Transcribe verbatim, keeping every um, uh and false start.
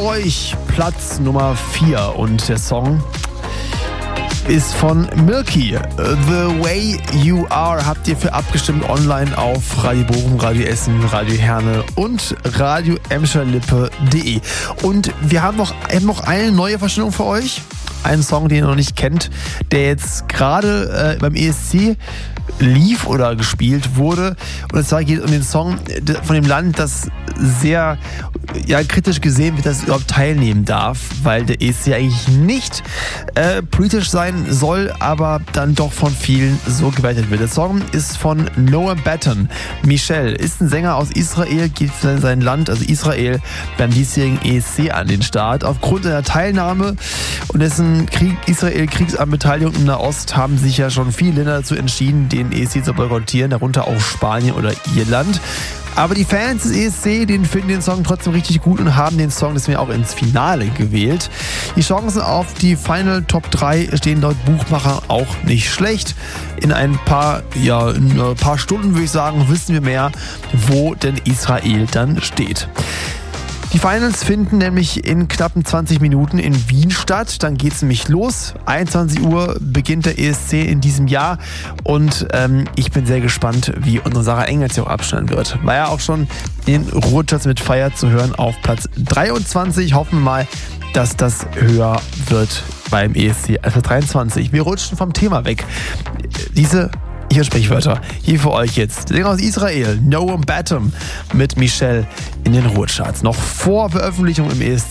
euch Platz Nummer vier und der Song ist von Milky. The Way You Are habt ihr für abgestimmt online auf Radio Bochum, Radio Essen, Radio Herne und Radio Emscher Lippe punkt de. Und wir haben noch, haben noch eine neue Vorstellung für euch. Einen Song, den ihr noch nicht kennt, der jetzt gerade äh, beim E S C lief oder gespielt wurde. Und zwar geht es um den Song von dem Land, das sehr ja, kritisch gesehen wird, dass es überhaupt teilnehmen darf, weil der E S C eigentlich nicht äh, politisch sein soll, aber dann doch von vielen so gewertet wird. Der Song ist von Noah Baton. Michel ist ein Sänger aus Israel, geht für sein Land, also Israel, beim diesjährigen E S C an den Start. Aufgrund seiner Teilnahme und dessen Krieg, Israel-Kriegsbeteiligung im Nahost haben sich ja schon viele Länder dazu entschieden, den E S C zu boykottieren, darunter auch Spanien oder Irland. Aber die Fans des E S C, denen finden den Song trotzdem richtig gut und haben den Song deswegen auch ins Finale gewählt. Die Chancen auf die Final Top drei stehen laut Buchmacher auch nicht schlecht. In ein paar, ja, in ein paar Stunden, würde ich sagen, wissen wir mehr, wo denn Israel dann steht. Die Finals finden nämlich in knappen zwanzig Minuten in Wien statt. Dann geht es nämlich los. einundzwanzig Uhr beginnt der E S C in diesem Jahr. Und ähm, ich bin sehr gespannt, wie unsere Sarah Engels hier auch abschneiden wird. War ja auch schon in Ruhrcharts mit Feier zu hören auf Platz dreiundzwanzig. Hoffen wir mal, dass das höher wird beim E S C als dreiundzwanzig. Wir rutschen vom Thema weg. Diese Hier Sprichwörter. Hier für euch jetzt. Der Sänger aus Israel, Noam Batum mit Michelle in den Ruhrcharts. Noch vor Veröffentlichung im E S